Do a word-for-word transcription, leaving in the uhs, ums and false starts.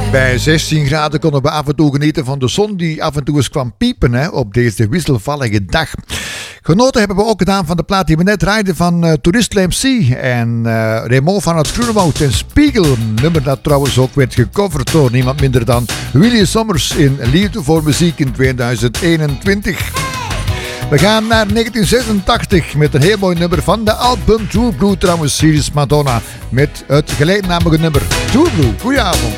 Bij zestien graden konden we af en toe genieten van de zon die af en toe eens kwam piepen hè, op deze wisselvallige dag. Genoten hebben we ook gedaan van de plaat die we net draaiden van uh, Toerist Lamp C en uh, Raymond van het Groenewoud en Spiegel. Een nummer dat trouwens ook werd gecoverd door niemand minder dan Willy Sommers in Liefde voor Muziek in tweeduizend eenentwintig. We gaan naar negentien zesentachtig met een heel mooi nummer van de album True Blue trouwens. Hier is Madonna met het gelijknamige nummer True Blue. Goedenavond.